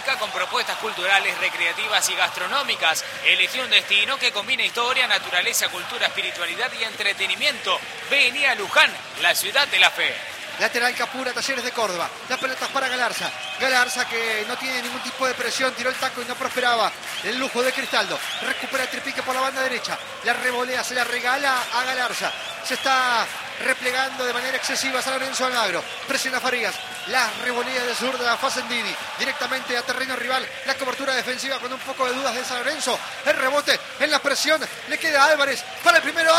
única con propuestas culturales, recreativas y gastronómicas. Elegí un destino que combina historia, naturaleza, cultura, espiritualidad y entretenimiento. Vení a Luján, la ciudad de la fe. Lateral Capura, Talleres de Córdoba. Las pelotas para Galarza. Galarza que no tiene ningún tipo de presión. Tiró el taco y no prosperaba. El lujo de Cristaldo. Recupera el tripique por la banda derecha. La revolea, se la regala a Galarza. Se está replegando de manera excesiva San Lorenzo Almagro. Presiona Farías. La revolea de sur de la Facendini. Directamente a terreno rival. La cobertura defensiva con un poco de dudas de San Lorenzo. El rebote en la presión. Le queda a Álvarez. Para el primero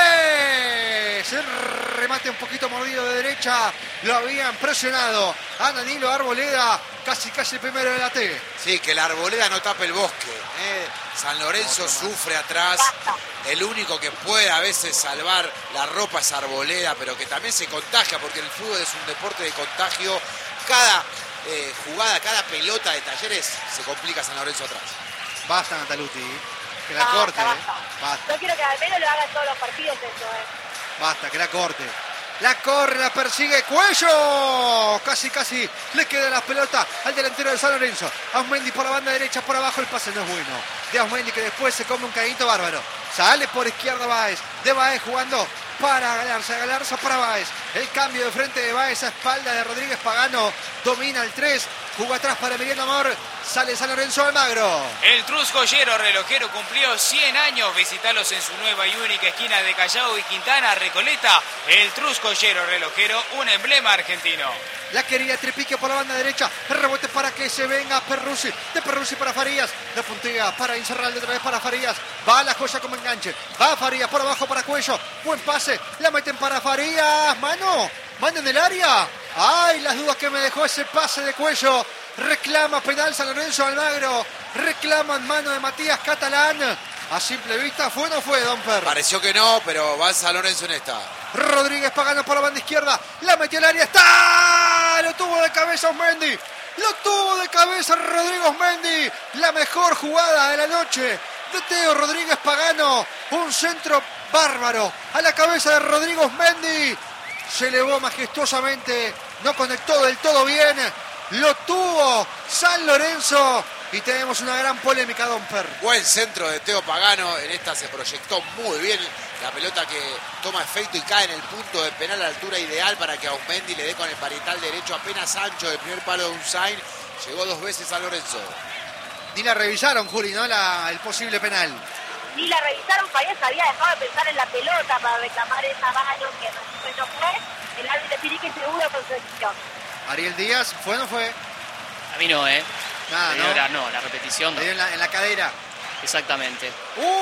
Álvarez. El remate un poquito mordido de derecha. Lo habían presionado a Danilo Arboleda. Casi el primero de la T. Sí, que la Arboleda no tape el bosque. San Lorenzo sufre atrás. El único que puede a veces salvar la ropa es Arboleda, pero que también se contagia, porque el fútbol es un deporte de contagio. Cada jugada, cada pelota de Talleres se complica San Lorenzo atrás. Basta, Nataluti. Que la corte. Basta. Yo quiero que al menos lo hagan todos los partidos eso. Basta, que la corte. La corre, la persigue, Cuello. Casi le queda la pelota al delantero de San Lorenzo. Ausmendi por la banda derecha, por abajo el pase no es bueno. De Ausmendi que después se come un caguito bárbaro. Sale por izquierda Báez. De Báez jugando para Galarza para Báez. El cambio de frente de Báez a espalda de Rodríguez Pagano. Domina el 3. Jugó atrás para Emiliano Amor. Sale San Lorenzo Almagro. El Trus Joyero Relojero cumplió 100 años. Visitalos en su nueva y única esquina de Callao y Quintana, Recoleta. El Trus Joyero Relojero, un emblema argentino. La querida tripique por la banda derecha. El rebote para que se venga Perruzzi. De Perruzzi para Farías. La puntea para Incerralde otra vez para Farías. Va la joya como enganche. Va Farías por abajo para Cuello. Buen pase. La meten para Farías. Mano en el área. Ay, las dudas que me dejó ese pase de Cuello. Reclama penal San Lorenzo Almagro. Reclama en mano de Matías Catalán. A simple vista, ¿fue o no fue, Don Per? Pareció que no, pero va San Lorenzo en esta. Rodríguez Pagano por la banda izquierda. La metió al área. ¡Está! Lo tuvo de cabeza Ausmendi. Lo tuvo de cabeza Rodrigo Ausmendi. La mejor jugada de la noche de Teo Rodríguez Pagano. Un centro bárbaro a la cabeza de Rodrigo Ausmendi. Se elevó majestuosamente. No conectó del todo bien. Lo tuvo San Lorenzo. Y tenemos una gran polémica, Don Per. Buen centro de Teo Pagano. En esta se proyectó muy bien la pelota que toma efecto y cae en el punto de penal a la altura ideal para que Ausmendi le dé con el parietal derecho apenas ancho del primer palo de Unzain. Llegó 2 veces San Lorenzo. Ni la revisaron, Juli, ¿no? El posible penal. Ni la revisaron, Farías había dejado de pensar en la pelota para reclamar esa mano que no fue. El árbitro tiene que seguro con su decisión. Ariel Díaz, ¿fue o no fue? A mí no, Nada, no, la repetición no. Le dio en la cadera. Exactamente.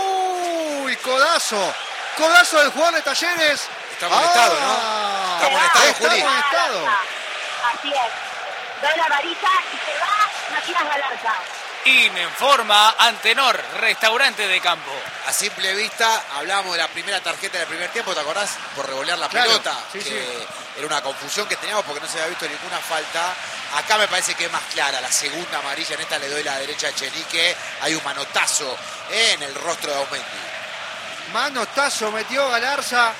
¡Uy! Codazo. Codazo del jugador de Talleres. Está molestado, ¿no? Está molestado, Juli. Está molestado. Así es. Da la varilla y se va Matías Galarza. Y me informa Antenor, restaurante de campo. A simple vista, hablábamos de la primera tarjeta del primer tiempo, ¿te acordás? Por revolear la pelota. Sí, que sí. Era una confusión que teníamos porque no se había visto ninguna falta. Acá me parece que es más clara. La segunda amarilla, en esta le doy la derecha a Echenique. Hay un manotazo en el rostro de Ausmendi. Manotazo metió Galarza.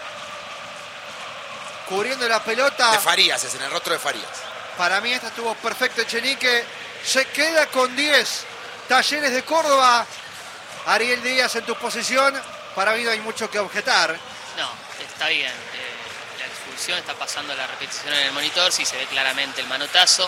Cubriendo la pelota. De Farías, es en el rostro de Farías. Para mí esta estuvo perfecto Echenique. Se queda con 10. Talleres de Córdoba. Ariel Díaz en tu posición. Para mí no hay mucho que objetar. No, está bien. La expulsión está pasando la repetición en el monitor. Sí se ve claramente el manotazo.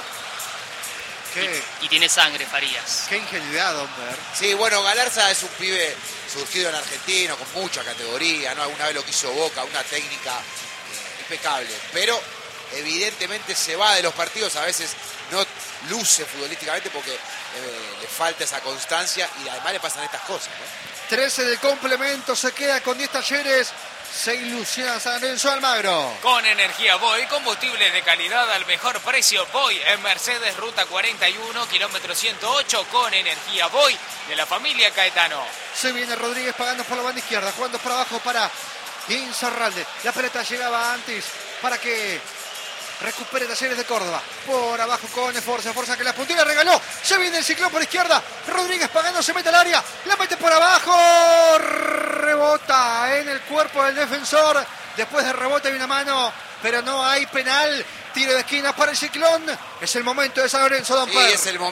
Y tiene sangre Farías. Qué ingenuidad, Don Per. Sí, bueno, Galarza es un pibe surgido en Argentina con mucha categoría, ¿no? Alguna vez lo quiso Boca, una técnica impecable. Pero evidentemente se va de los partidos, a veces no luce futbolísticamente porque le falta esa constancia y además le pasan estas cosas, ¿no? 13 del complemento, se queda con 10 Talleres. Se ilusiona San Lorenzo Almagro. Con energía Boy, combustibles de calidad al mejor precio. Boy en Mercedes, ruta 41, kilómetro 108. Con energía Boy de la familia Caetano. Se viene Rodríguez Pagano por la banda izquierda, jugando por abajo para Insaurralde. La pelota llegaba antes para que recupere Talleres de Córdoba. Por abajo con Forza que la puntilla regaló. Se viene el ciclón por izquierda. Rodríguez Pagano se mete al área. La mete por abajo. Rebota en el cuerpo del defensor. Después de rebote hay una mano, pero no hay penal. Tiro de esquina para el ciclón. Es el momento de San Lorenzo, Don Per. Es el